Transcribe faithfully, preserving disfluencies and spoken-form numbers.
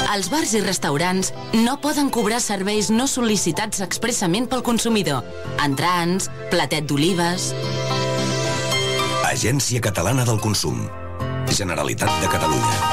Els bars i restaurants no poden cobrar serveis no sol·licitats expressament pel consumidor. Entrants, platet d'olives... Agència Catalana del Consum. Generalitat de Catalunya.